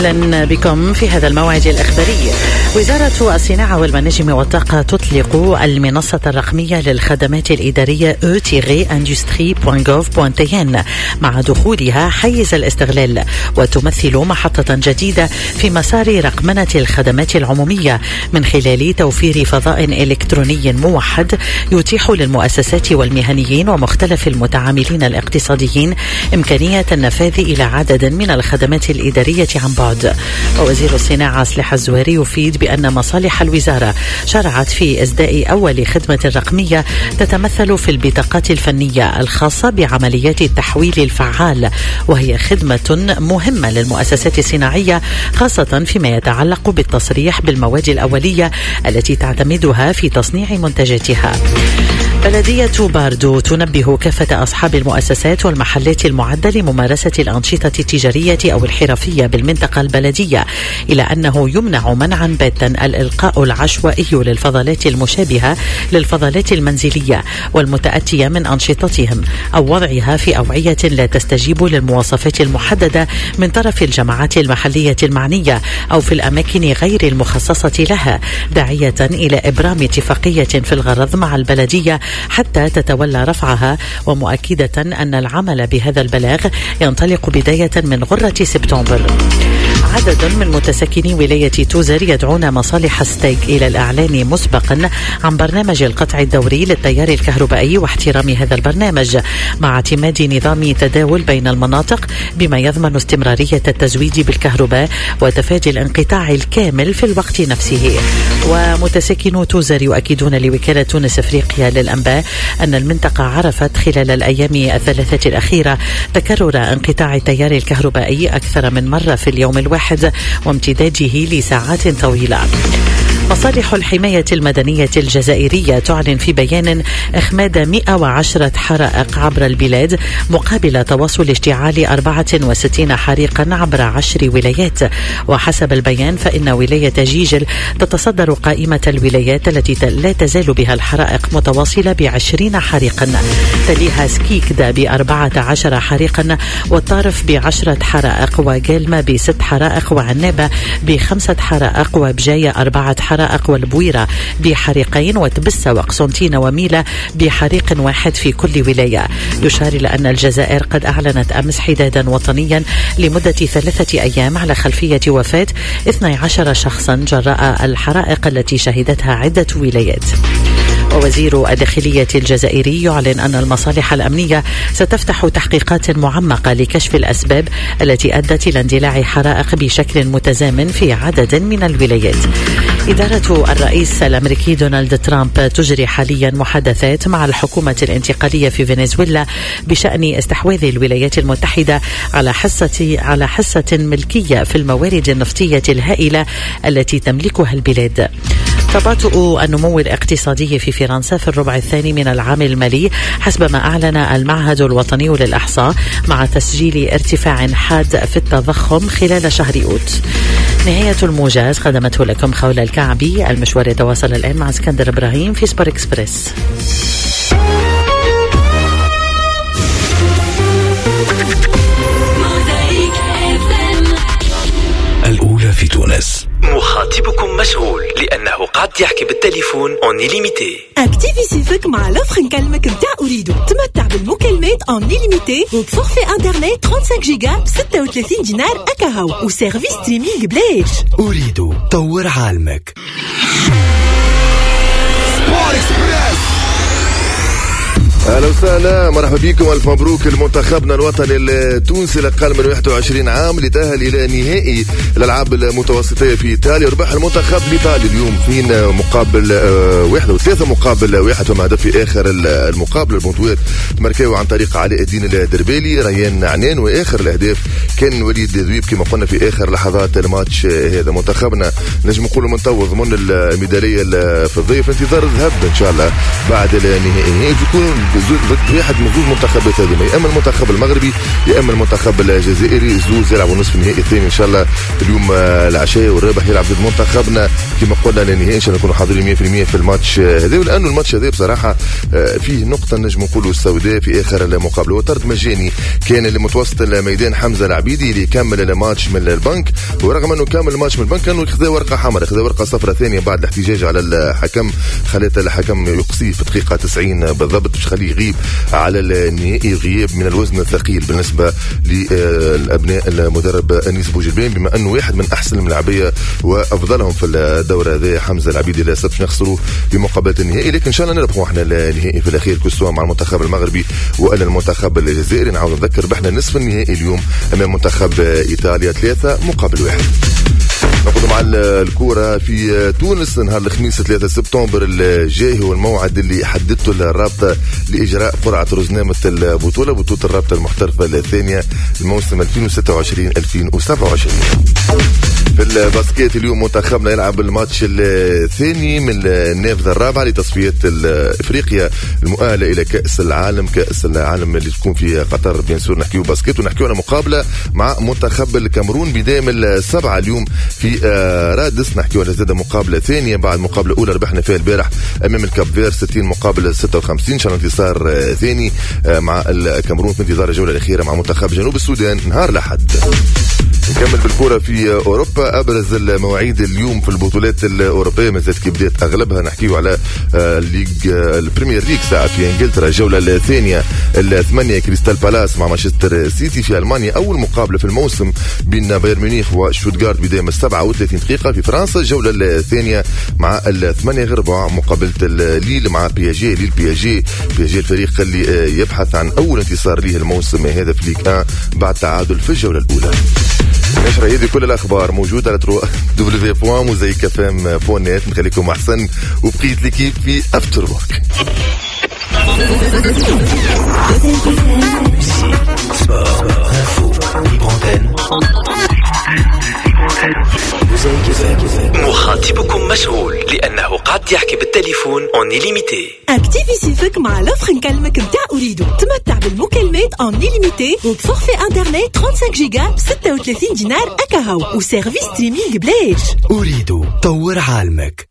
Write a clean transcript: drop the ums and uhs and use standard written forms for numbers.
أهلا بكم في هذا الموعد الإخباري. وزارة الصناعة والمناجم والطاقة تطلق المنصة الرقمية للخدمات الإدارية e-industrie.gov.tn مع دخولها حيز الاستغلال، وتمثل محطة جديدة في مسار رقمنة الخدمات العمومية من خلال توفير فضاء إلكتروني موحد يتيح للمؤسسات والمهنيين ومختلف المتعاملين الاقتصاديين إمكانية النفاذ إلى عدد من الخدمات الإدارية عن بعد. ووزير الصناعة صالح الزويري يفيد بأن مصالح الوزارة شرعت في إصداء أول خدمة رقمية تتمثل في البطاقات الفنية الخاصة بعمليات التحويل الفعال، وهي خدمة مهمة للمؤسسات الصناعية خاصة فيما يتعلق بالتصريح بالمواد الأولية التي تعتمدها في تصنيع منتجاتها. بلدية باردو تنبه كافة أصحاب المؤسسات والمحلات المعدة لممارسة الأنشطة التجارية أو الحرفية بالمنطقة البلدية إلى أنه يمنع منعا باتا الإلقاء العشوائي للفضلات المشابهة للفضلات المنزلية والمتأتية من أنشطتهم أو وضعها في أوعية لا تستجيب للمواصفات المحددة من طرف الجماعات المحلية المعنية أو في الأماكن غير المخصصة لها، داعية إلى إبرام اتفاقية في الغرض مع البلدية حتى تتولى رفعها، ومؤكدة أن العمل بهذا البلاغ ينطلق بداية من غرة سبتمبر. عدد من متسكني ولاية توزر يدعون مصالح ستيك إلى الإعلان مسبقا عن برنامج القطع الدوري للتيار الكهربائي واحترام هذا البرنامج مع اعتماد نظام تداول بين المناطق بما يضمن استمرارية التزويد بالكهرباء وتفادي الانقطاع الكامل في الوقت نفسه. ومتسكنو توزر يؤكدون لوكالة تونس أفريقيا للأنباء أن المنطقة عرفت خلال الأيام الثلاثة الأخيرة تكرر انقطاع التيار الكهربائي أكثر من مرة في اليوم الواحد وامتداده لساعات طويلة. مصالح الحماية المدنية الجزائرية تعلن في بيان إخماد 110 حرائق عبر البلاد مقابل تواصل اشتعال 64 حريقا عبر 10 ولايات. وحسب البيان فإن ولاية جيجل تتصدر قائمة الولايات التي لا تزال بها الحرائق متواصلة ب20 حريقا، تليها سكيكدا ب14 حريقا، والطارف ب10 حرائق، وجالما ب6 حرائق، وعنابة ب5 حرائق، وبجاية 4 حرائق، والبويرة بحريقين، وتبسة وقسنطينة وميلة بحريق واحد في كل ولاية. يشار إلى أن الجزائر قد أعلنت أمس حدادا وطنيا لمدة 3 أيام على خلفية وفاة 12 شخصا جراء الحرائق التي شهدتها عدة ولايات. ووزير الداخلية الجزائري يعلن أن المصالح الأمنية ستفتح تحقيقات معمقة لكشف الأسباب التي أدت إلى اندلاع حرائق بشكل متزامن في عدد من الولايات. إدارة الرئيس الأمريكي دونالد ترامب تجري حاليا محادثات مع الحكومة الانتقالية في فنزويلا بشأن استحواذ الولايات المتحدة على حصة ملكية في الموارد النفطية الهائلة التي تملكها البلاد. تباطؤ النمو الاقتصادي في فرنسا في الربع الثاني من العام المالي حسب ما أعلن المعهد الوطني للإحصاء، مع تسجيل ارتفاع حاد في التضخم خلال شهر أوت. نهاية الموجز قدمته لكم خولة الكعبي. المشوار يتواصل الآن مع اسكندر إبراهيم في سبور إكسبريس. الأولى في تونس. مخاطبكم مشغول لأنه قاعد يحكي بالتليفون اون ليميتي. اكتيفي سيفك مع لوفر نكلمك نتاع أريدو. تمتع بالمكالمات اون ليميتي وبفورفي انترنت 35 جيجا ب 36 دينار أكاهو وسيرفيس ستريمينج بلاش. أريدو طور عالمك. أهلا وسهلا، مرحبا بكم، ألف مبروك لمنتخبنا الوطني التونسي الأقل من 21 عام اللي تأهل إلى نهائي الألعاب المتوسطية في إيطاليا. ربح المنتخب الإيطالي اليوم في مقابل 1 مقابل 1 ومع هدف في آخر المقابلة. البنطوات تمركوا عن طريق علاء الدين الدربالي، ريان عنان، وآخر الأهداف كان وليد ذويب كما قلنا في آخر لحظات الماتش هذا. منتخبنا نجم نقول من تو ضمن الميدالية الفضية في انتظار الذهب إن شاء الله بعد النهائي. يكون ضد واحد من زوج منتخبات هذوما، يا اما المنتخب المغربي يا اما المنتخب الجزائري. زوز يلعبوا نصف النهائي الثاني ان شاء الله اليوم العشاء، والرابح يلعب ضد منتخبنا كما قلنا للنهائي. ان شاء الله نكونوا حاضرين 100% في الماتش هذا، ولانه الماتش هذا بصراحه فيه نقطه نجم نقولوا السوداء في اخر المقابله. وطرد مجاني كان لمتوسط الميدان حمزه العبيدي اللي كمل الماتش من البنك، ورغم انه كمل الماتش من البنك كانوا خذا ورقه حمراء، خذا ورقه صفراء ثانيه بعد الاحتجاج على الحكم، خلت الحكم يقصيه في دقيقه 90 بالضبط باش يخليه يغيب على النهائي غياب من الوزن الثقيل بالنسبه للابناء المدرب انيس بوجلبان، بما انه واحد من احسن الملاعبيه وافضلهم في الدوره هذه حمزه العبيدي. للاسف نخسروا بمقابله النهائي، لكن ان شاء الله نربحوا احنا النهائي في الاخير كسوا مع المنتخب المغربي ولا المنتخب الجزائري. نعاود نذكر بحنا نصف النهائي اليوم امام منتخب ايطاليا 3-1. نقول مع الكورة في تونس نهار الخميس 3 سبتمبر الجاي هو الموعد اللي حددته الرابطة لإجراء قرعة رزنامة بطولة الرابطة المحترفة الثانية الموسم 2026-2027. في الباسكيت اليوم منتخبنا يلعب الماتش الثاني من النافذة الرابعة لتصفية افريقيا المؤهلة الى كأس العالم اللي تكون في قطر. بيان سور نحكيو باسكيت ونحكيو على مقابلة مع منتخب الكاميرون بداية من 7 اليوم في رادس. نحكيو على زادة مقابلة ثانية بعد مقابلة أولى ربحنا فيها البارح أمام الكاب فير 60 مقابل 56. إن شاء الله انتصار ثاني مع الكاميرون في انتظار الجولة الأخيرة مع منتخب جنوب السودان نهار الأحد. نكمل بالكرة في أوروبا. أبرز المواعيد اليوم في البطولات الأوروبية مازالت كي بدات أغلبها. نحكيو على البريمير ليج ساعة في إنجلترا الجولة الثانية 8 كريستال بالاس مع مانشستر سيتي. في ألمانيا أول مقابلة في الموسم بين بايرن ميونخ وشتوتغارت بداية من 37 دقيقة. في فرنسا الجولة الثانية مع 8 مقابلة الليل مع بي جي الفريق اللي يبحث عن أول انتصار ليه الموسم هذا في ليغ 1 بعد تعادل في الجولة الأولى. نشرة هذه كل الأخبار موجودة على www.mozaikfm.net. نخليكم أحسن وبقيت ليكيب في أفتر وورك. مخاطبكم مشغول لأنه قاعد يحكي بالتليفون اون ليميتي. اكتيفي سيفك مع لوفر نكلمك نتاع أريدو. تمتع بالمكالمات اون ليميتي وبفورفي انترنت 35 جيجا ب 36 دينار أكاهو وسيرفيس ستريمينغ بلاش. أريدو طور عالمك.